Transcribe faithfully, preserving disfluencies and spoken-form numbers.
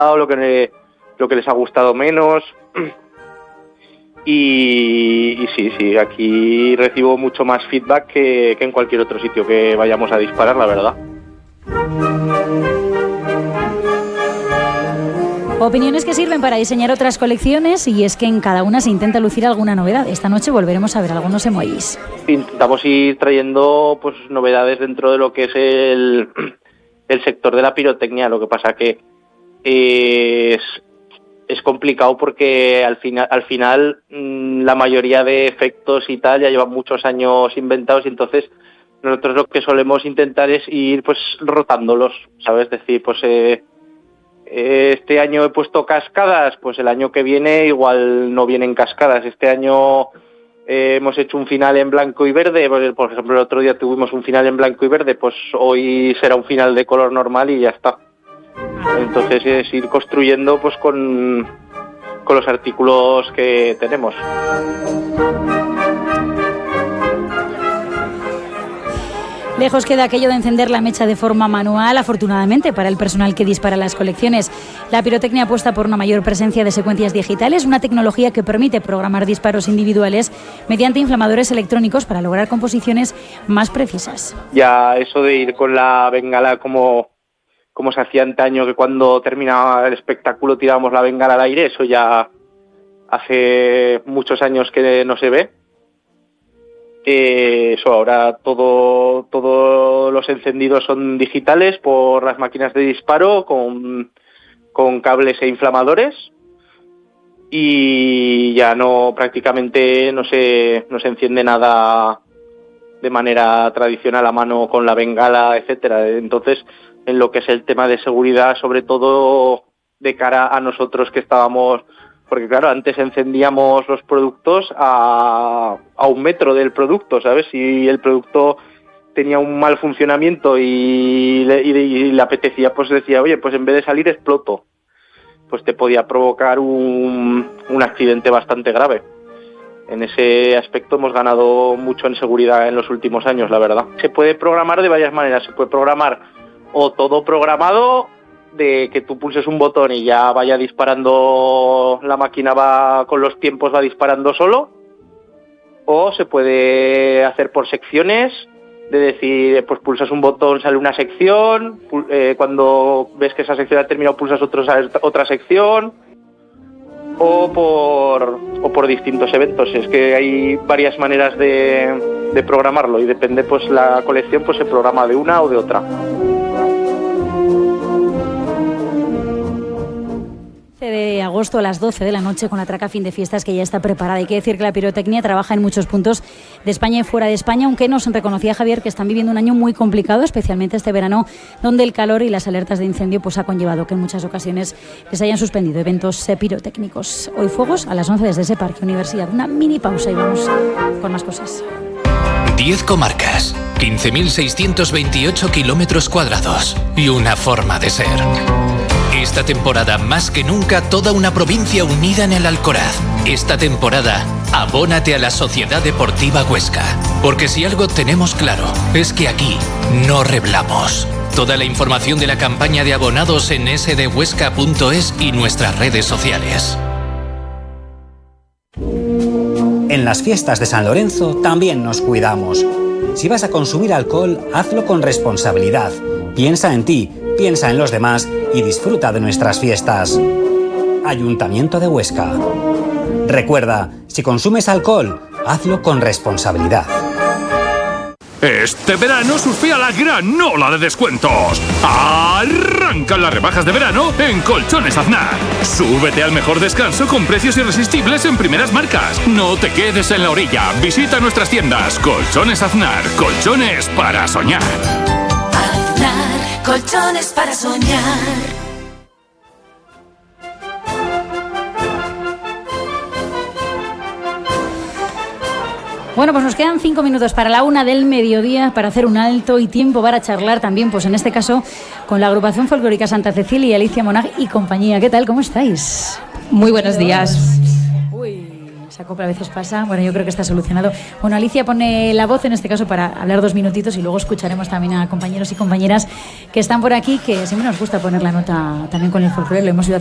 gustado, lo que, lo que les ha gustado menos. Y, y sí, sí, aquí recibo mucho más feedback que, que en cualquier otro sitio que vayamos a disparar, la verdad. Opiniones que sirven para diseñar otras colecciones, y es que en cada una se intenta lucir alguna novedad. Esta noche volveremos a ver algunos emojis. Intentamos ir trayendo pues novedades dentro de lo que es el, el sector de la pirotecnia. Lo que pasa que es, es complicado porque al final, al final la mayoría de efectos y tal ya llevan muchos años inventados, y entonces nosotros lo que solemos intentar es ir pues rotándolos, ¿sabes? Es decir, pues eh, este año he puesto cascadas, pues el año que viene igual no vienen cascadas. Este año eh, hemos hecho un final en blanco y verde, por ejemplo el otro día tuvimos un final en blanco y verde, pues hoy será un final de color normal y ya está. Entonces es ir construyendo pues con, con los artículos que tenemos. Lejos queda aquello de encender la mecha de forma manual, afortunadamente para el personal que dispara las colecciones. La pirotecnia apuesta por una mayor presencia de secuencias digitales, una tecnología que permite programar disparos individuales mediante inflamadores electrónicos para lograr composiciones más precisas. Ya eso de ir con la bengala como, como se hacía antaño, que cuando terminaba el espectáculo tirábamos la bengala al aire, eso ya hace muchos años que no se ve. Eh, eso ahora todo todos los encendidos son digitales por las máquinas de disparo con, con cables e inflamadores, y ya no prácticamente no se no se enciende nada de manera tradicional a mano con la bengala, etcétera. Entonces, en lo que es el tema de seguridad, sobre todo de cara a nosotros que estábamos, porque claro, antes encendíamos los productos a, a un metro del producto, ¿sabes? Si el producto tenía un mal funcionamiento y le, y, y le apetecía, pues decía, oye, pues en vez de salir exploto, pues te podía provocar un, un accidente bastante grave. En ese aspecto hemos ganado mucho en seguridad en los últimos años, la verdad. Se puede programar de varias maneras. Se puede programar o todo programado, de que tú pulses un botón y ya vaya disparando, la máquina va con los tiempos, va disparando solo, o se puede hacer por secciones, de decir, pues pulsas un botón, sale una sección, eh, cuando ves que esa sección ha terminado pulsas otro, otra sección, o por, o por distintos eventos. Es que hay varias maneras de, de programarlo, y depende pues la colección, pues se programa de una o de otra. De agosto a las doce de la noche, con la traca fin de fiestas que ya está preparada. Hay que decir que la pirotecnia trabaja en muchos puntos de España y fuera de España, aunque nos reconocía Javier que están viviendo un año muy complicado, especialmente este verano, donde el calor y las alertas de incendio pues ha conllevado que en muchas ocasiones les hayan suspendido eventos pirotécnicos. Hoy fuegos a las once desde ese Parque Universidad. Una mini pausa y vamos con más cosas. diez comarcas, quince mil seiscientos veintiocho kilómetros cuadrados y una forma de ser. Esta temporada, más que nunca, toda una provincia unida en el Alcoraz. Esta temporada, abónate a la Sociedad Deportiva Huesca. Porque si algo tenemos claro, es que aquí no reblamos. Toda la información de la campaña de abonados en ese de huesca punto es y nuestras redes sociales. En las fiestas de San Lorenzo también nos cuidamos. Si vas a consumir alcohol, hazlo con responsabilidad. Piensa en ti, piensa en los demás y disfruta de nuestras fiestas. Ayuntamiento de Huesca. Recuerda, si consumes alcohol, hazlo con responsabilidad. Este verano surfea la gran ola de descuentos. Arrancan las rebajas de verano en Colchones Aznar. Súbete al mejor descanso con precios irresistibles en primeras marcas. No te quedes en la orilla. Visita nuestras tiendas. Colchones Aznar. Colchones para soñar. Aznar. Colchones para soñar. Bueno, pues nos quedan cinco minutos para la una del mediodía para hacer un alto y tiempo para charlar también, pues en este caso, con la agrupación folclórica Santa Cecilia, Alicia Monag y compañía. ¿Qué tal? ¿Cómo estáis? Muy buenos días. Uy, esa copla a veces pasa. Bueno, yo creo que está solucionado. Bueno, Alicia pone la voz en este caso para hablar dos minutitos y luego escucharemos también a compañeros y compañeras que están por aquí, que siempre nos gusta poner la nota también con el folclore. Lo hemos ido